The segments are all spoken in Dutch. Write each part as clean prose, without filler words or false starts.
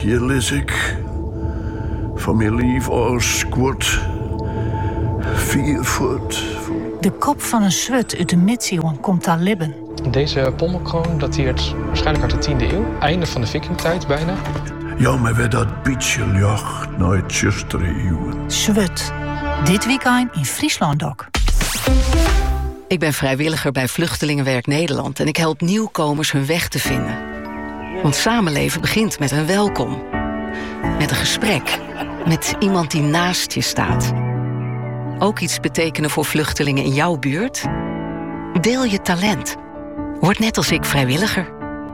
Hier lis ik van mijn lief als squat 4 voet. De kop van een zwut uit de middeleeuwen komt daar libben. Deze pommelkroon dateert waarschijnlijk uit de 10e eeuw. Einde van de vikingtijd bijna. Ja, maar werd dat beetje jacht nooit zuster eeuwen. Zwut. Dit weekend in Friesland ook. Ik ben vrijwilliger bij Vluchtelingenwerk Nederland en ik help nieuwkomers hun weg te vinden. Want samenleven begint met een welkom. Met een gesprek. Met iemand die naast je staat. Ook iets betekenen voor vluchtelingen in jouw buurt? Deel je talent. Word net als ik vrijwilliger.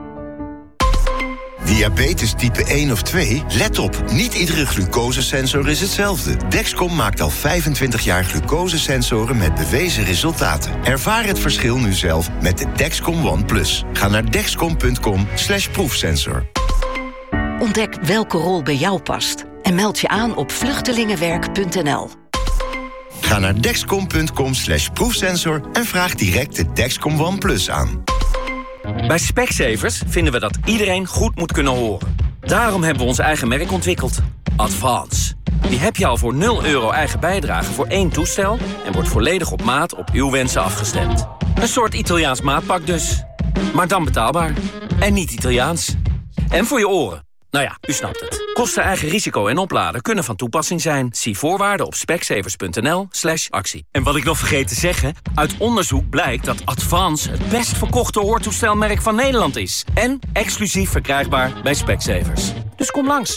Diabetes type 1 of 2? Let op, niet iedere glucosesensor is hetzelfde. Dexcom maakt al 25 jaar glucosesensoren met bewezen resultaten. Ervaar het verschil nu zelf met de Dexcom One Plus. Ga naar dexcom.com/proefsensor. Ontdek welke rol bij jou past. En meld je aan op vluchtelingenwerk.nl. Ga naar dexcom.com/proefsensor en vraag direct de Dexcom One Plus aan. Bij Specsavers vinden we dat iedereen goed moet kunnen horen. Daarom hebben we ons eigen merk ontwikkeld. Advance. Die heb je al voor €0 eigen bijdrage voor 1 toestel... en wordt volledig op maat op uw wensen afgestemd. Een soort Italiaans maatpak dus. Maar dan betaalbaar. En niet Italiaans. En voor je oren. Nou ja, u snapt het. Kosten, eigen risico en opladen kunnen van toepassing zijn. Zie voorwaarden op specsavers.nl/actie. En wat ik nog vergeet te zeggen... uit onderzoek blijkt dat Advance het best verkochte hoortoestelmerk van Nederland is. En exclusief verkrijgbaar bij Specsavers. Dus kom langs.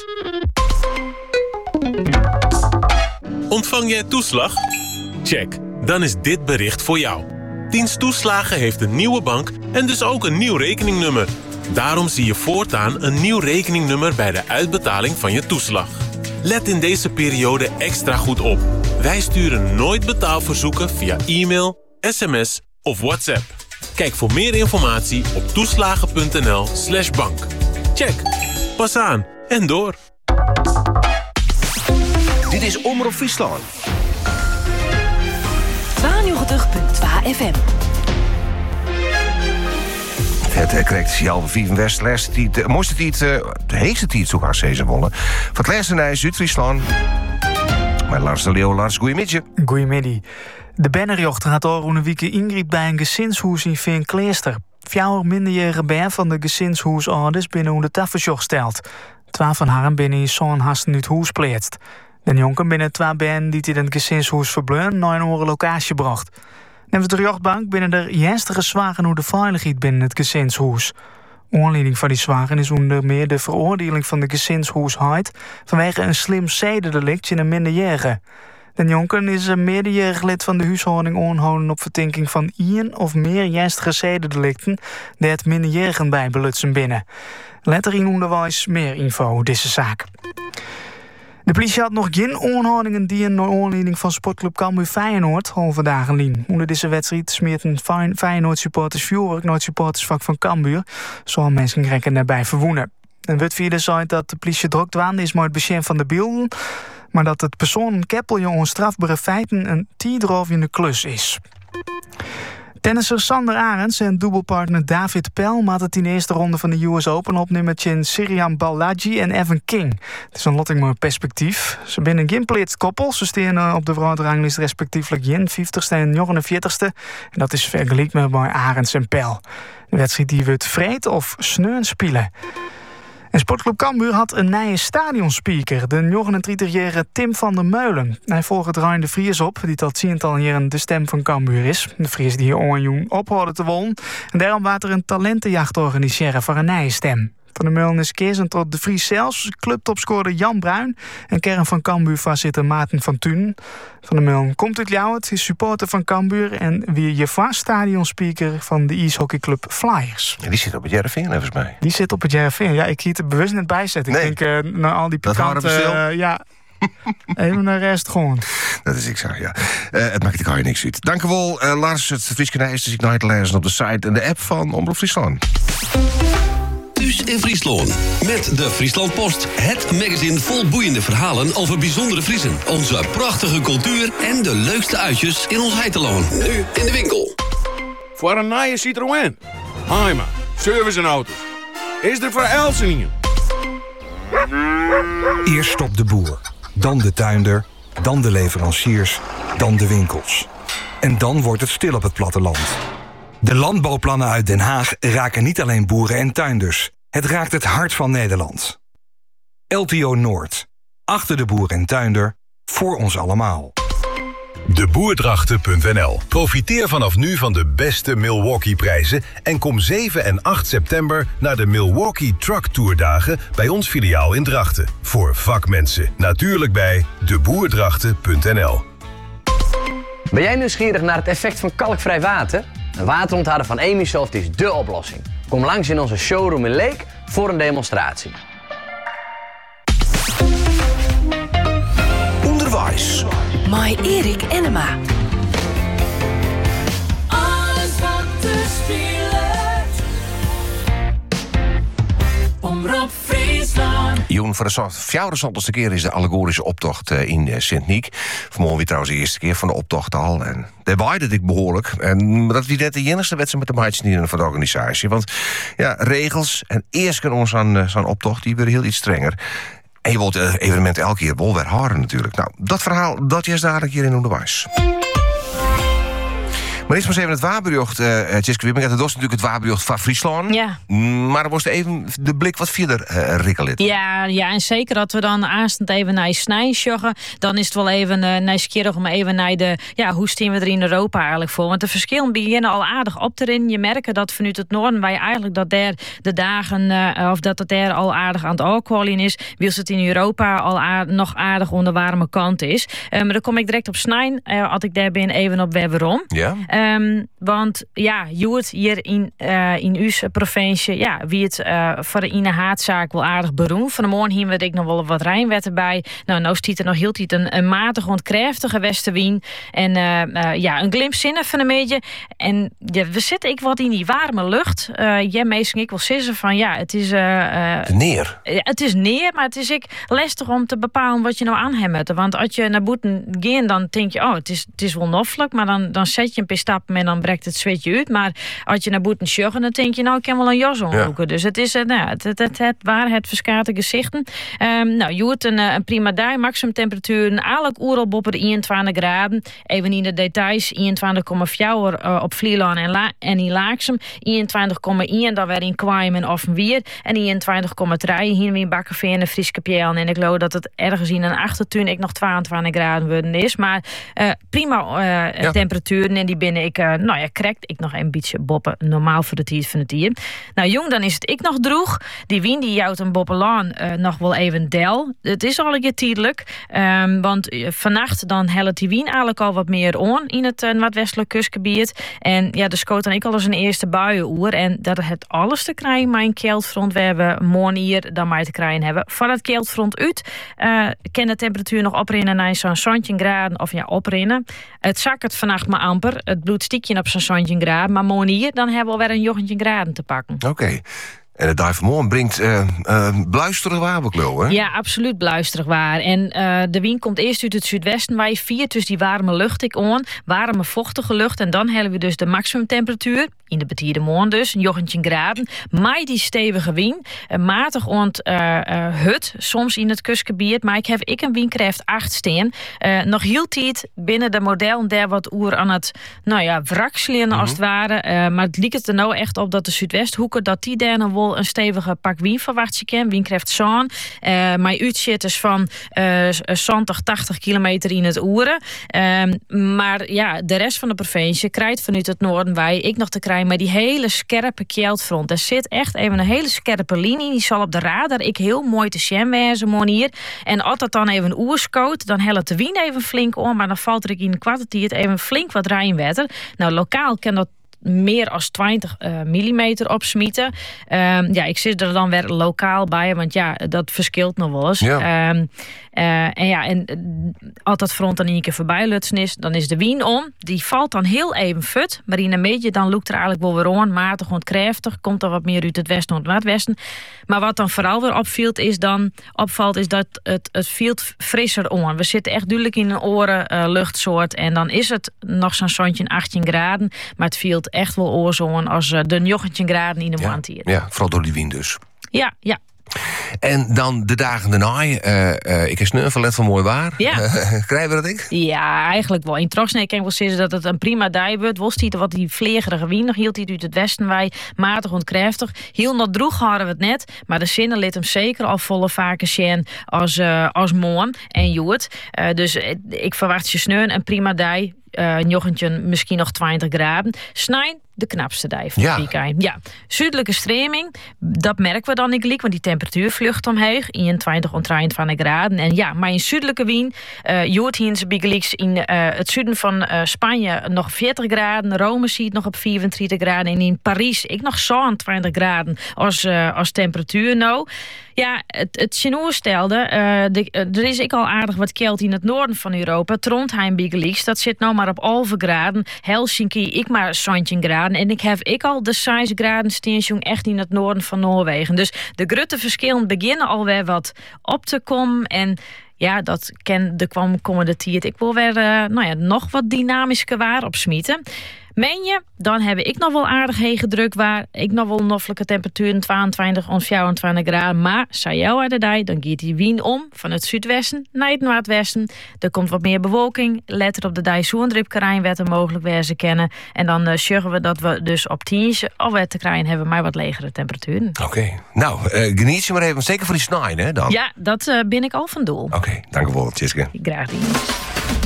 Ontvang jij toeslag? Check. Dan is dit bericht voor jou. Dienst Toeslagen heeft een nieuwe bank en dus ook een nieuw rekeningnummer. Daarom zie je voortaan een nieuw rekeningnummer bij de uitbetaling van je toeslag. Let in deze periode extra goed op. Wij sturen nooit betaalverzoeken via e-mail, sms of WhatsApp. Kijk voor meer informatie op toeslagen.nl/bank. Check. Pas aan en door. Dit is Omroep Friesland. 92.2 FM. Het correct signaal van 4 West. De mooiste tijd, de heetste tijd, zo gaan ze wollen. Van het laatste naar Zuid-Friesland. Met Lars de Leeuw. Lars, goeiemiddag. Goeiemiddag. De bannerjocht gaat al een week ingriep bij een gezinshuis in Veenkleester. 4 minderjarige ben van de gezinshuisouders binnen hoe de tafeljocht stelt. 12 van haar binnen in zo'n hasten uit huis pleetst. De jongen binnen 2 ben die in het gezinshuis verbleun naar een andere locatie bracht. Neemt de jachtbank binnen de juiste zwagen hoe de veiligheid binnen het gezinshuis. Aanleiding van die zwagen is onder meer de veroordeling van de gezinshuisheid vanwege een slim zedendelict in een minderjarige. De jongen is een meerderjarig lid van de huishouding aanhouden op verdenking van 1 of meer juiste zedendelicten die het minderjarigen bij belutsen binnen. Letter in onderwijs meer info deze zaak. De politie had nog geen aanhoudingen die naar aanleiding van sportclub Cambuur Feyenoord halve dagen lien. Onder deze wedstrijd smeert een Feyenoord supporters vuurwerk naar het supportersvak van Cambuur. Zo'n mensen rekken daarbij verwoenen. En Wutvierde zei dat de politie druk dwaande is met het beschermen van de beelden, maar dat het persoon keppelje onstrafbare feiten een tijdrovende klus is. Tennisser Sander Arends en dubbelpartner David Pel maakten het in de eerste ronde van de US Open opnemen met Sirian Balaji en Evan King. Het is een lottingmooi perspectief. Ze zijn een gimplitst koppel. Ze staan op de vrouwenranglist respectievelijk 50ste en 49ste. En dat is vergeleken met Arends en Pel. De wedstrijd die wordt vreed of sneun spelen. En Sportclub Cambuur had een nieuwe stadionspeaker, de 39-jarige Tim van der Meulen. Hij volgt Rijn de Vries op, die tot 10 jaren de stem van Cambuur is. De Vries die hier onjoen ophouden te wollen. En daarom werd er een talentenjacht organiseren voor een nieuwe stem. Van der Meulen is kezen tot de Vries zelfs, clubtopscorer Jan Bruin en kern van Cambuur voorzitter Maarten van Thun. Van der Meulen komt uit Ljouwert, is supporter van Cambuur en wie je vast stadionspeaker van de ijshockeyclub Flyers. En die zit op het JRV, volgens mij. Die zit op het JRV. Ja, ik hier het bewust net bijzetten. Nee. Ik denk, naar al die pikante... ja, even naar de rest gewoon. Dat is ik zo, ja. Het maakt er niks uit. Dank u wel, Lars. Het Frieskenij is dus ik nooit te lezen op de site en de app van Omroep Friesland. Thuis in Friesland. Met de Friesland Post. Het magazine vol boeiende verhalen over bijzondere Friesen. Onze prachtige cultuur en de leukste uitjes in ons heiteloon. Nu in de winkel. Voor een nieuwe Citroën. Heima, service en auto's. Is er voor Elsenien. Eerst stopt de boer, dan de tuinder, dan de leveranciers, dan de winkels. En dan wordt het stil op het platteland. De landbouwplannen uit Den Haag raken niet alleen boeren en tuinders. Het raakt het hart van Nederland. LTO Noord. Achter de boer en tuinder. Voor ons allemaal. Deboerdrachten.nl. Profiteer vanaf nu van de beste Milwaukee-prijzen en kom 7 en 8 september naar de Milwaukee Truck Tourdagen bij ons filiaal in Drachten. Voor vakmensen. Natuurlijk bij deboerdrachten.nl. Ben jij nieuwsgierig naar het effect van kalkvrij water? Een waterontharder van Emisoft is dé oplossing. Kom langs in onze showroom in Leek voor een demonstratie. Onderwijs. My Erik Enema. Alles wat te spelen. Omroep Friesland. Joen, voor de fjouwde zonderste keer is de allegorische optocht in Sint-Niek. Vanmorgen weer trouwens de eerste keer van de optocht al. En daar waaide ik behoorlijk. En dat wie net de enigste wedstrijd met de meisjes van de organisatie. Want ja, regels en eerst kan ons aan zo'n optocht, die weer heel iets strenger. En je wilt het evenement elke keer wel weer harder natuurlijk. Nou, dat verhaal, dat is dadelijk hier in Onderwijs. Maar eerst maar eens even het waarbericht, Tjitske Wibbing. Dat was natuurlijk het waarbericht van Friesland. Ja. Maar dan moest even de blik wat verder rikkelen. Ja, en zeker dat we dan aanstaan even naar Snij joggen. Dan is het wel even nieuwsgierig om even naar de... Ja, hoe staan we er in Europa eigenlijk voor? Want de verschillen beginnen al aardig op te rinnen. Je merkt dat vanuit het noorden wij eigenlijk dat daar de dagen... of dat het daar al aardig aan het alcoholen is. Wils het in Europa al nog aardig onder de warme kant is. Maar dan kom ik direct op Snij. Als ik daar ben even op waarom. Ja. Want ja, Joert hier in uw provincie, ja, wie het voor de ine haatzaak wel aardig beroemd. Vanmorgen hier werd ik nog wel wat rijnwetten bij. Nou stiet er nog heel tijd een matig ontkreftige westenwien. En ja, een glimpzinnig van een beetje. En ja, we zitten ik wat in die warme lucht. Jij meestal ik wil sissen van ja, het is... neer. Het is neer, maar het is lastig om te bepalen wat je nou aan hebt. Want als je naar buiten gaat, dan denk je, oh, het is wel noffelijk, maar dan zet je een paar stappen en dan breekt het zwetje uit. Maar als je naar buiten joggen, dan denk je, nou, ik kan wel een jas omhoeken. Ja. Dus het is het verskate gezichten. Nou, je hoort een prima dag, maximum temperatuur, eigenlijk oeral boven de 21 graden. Even in de details, 21,4 op Vlieland en in Laaksem, 21,1 dan weer in Kwaim en Offenwier en 21,3 hier in Bakkerveen en Frieske Pjel. En ik geloof dat het ergens in een achtertuin ik nog 22 graden worden is. Maar prima temperaturen en die binnen ik, krijg ik nog een beetje boppen normaal voor de tijd van het hier. Nou jong, dan is het ik nog droeg. Die wien die jouwt een boppelaan nog wel even del. Het is al een keer tijdelijk. Want vannacht dan helpt die wien eigenlijk al wat meer on in het wat westelijk kustgebied. En ja, dus schoot dan ik al eens een eerste buienoer. En dat het alles te krijgen maar een keldfront waar we morgen hier dan maar te krijgen hebben. Van het keldfront uit kan de temperatuur nog oprinnen naar zo'n 17 graden. Of ja, oprinnen. Het zakkert vannacht maar amper. Het bloed stiekje op zo'n 17 graden. Maar morgen hier, dan hebben we alweer een 19 graden te pakken. Oké. En het dag vanmorgen brengt bluisterig waar, hè? Ja, absoluut bluisterig waar. En de wind komt eerst uit het zuidwesten. Wij vier dus die warme lucht ik on. Warme, vochtige lucht. En dan hebben we dus de maximumtemperatuur. In de betierde morgen dus, 19 graden. Maar die stevige wind. Matig hut, soms in het kustgebied. Maar ik heb een windkracht 8 steen. Nog heel tijd binnen de modellen daar wat oer aan het wrakselen als het ware. Maar het lijkt er nou echt op dat de zuidwesthoeken, dat die daar nog wel een stevige pak wien verwacht je kan. Windkracht zo'n. Maar uitzet is van 80 kilometer in het oeren. Maar ja, de rest van de provincie krijgt vanuit het noorden wij ik nog te krijgen met die hele scherpe keldfront. Er zit echt even een hele scherpe linie. Die zal op de radar ik heel mooi te zien wezen manier. En als dat dan even oerskoot, dan helpt de wind even flink om. Maar dan valt er in de kwartier even flink wat rijnwetter. Nou, lokaal kan dat meer als 20 millimeter opsmieten. Ik zit er dan weer lokaal bij, want ja, dat verschilt nog wel eens. Ja. En als dat front dan een keer voorbij lutsen is, dan is de wind om. Die valt dan heel even fut, maar in een beetje dan loopt er eigenlijk wel weer on, matig ontkreftig, komt er wat meer uit het westen of het noordwesten. Maar wat dan vooral weer opvalt is dat het viel frisser on. We zitten echt duidelijk in een oren luchtsoort en dan is het nog zo'n 18 graden, maar het viel echt wel oorzoon als de 19 graden in de maand hier. Ja, vooral door die wind dus. Ja. En dan de dagen daarna. Ik heb sneu van mooi waar. Ja. Krijgen we dat ik? Ja, eigenlijk wel. In Troksnee kan ik wel zeggen dat het een prima dag wordt. Was hij wat die vlegerige wien nog hield hij uit het westen wij matig en krachtig. Heel nog droeg hadden we het net, maar de zinnen liet hem zeker al volle vaker zien als moon en joet. Dus ik verwacht je sneu een prima dag. Jochentje misschien nog 20 graden. Snijn, de knapste dag van het weekend. Ja, zuidelijke streming, dat merken we dan niet gelijk, want die temperatuur vlucht omheen. 21 en 23 graden. En ja, maar in zuidelijke wien, joert hier in het zuiden van Spanje nog 40 graden. Rome ziet nog op 24 graden. En in Parijs ik nog 20 graden als temperatuur nou. Ja, het Chinois stelde, er is ik al aardig wat kelt in het noorden van Europa. Trondheim Bigeliks, dat zit nou maar op 11 graden. Helsinki, ik maar 17 graden. En ik al de 6 graden steensjong echt in het noorden van Noorwegen. Dus de grote verschillen beginnen alweer wat op te komen. En ja, dat de komende tijd. Ik wil weer nog wat dynamischer waar op smieten. Meen je, dan heb ik nog wel aardig heen gedrukt waar. Ik nog wel noffelijke temperaturen 22 en 24 graden. Maar, zei jou uit de dag, dan gaat die wien om van het zuidwesten naar het noordwesten. Er komt wat meer bewolking. Let op de dag zo'n dripkarijn werd er mogelijk wezen kennen. En dan zorgen we dat we dus op 10 alweer te krijgen hebben, maar wat legere temperaturen. Oké. Nou, geniet je maar even. Zeker voor die snijn, hè? Dan. Ja, dat ben ik al van doel. Oké, dank u wel, Tjitske. Graag gedaan.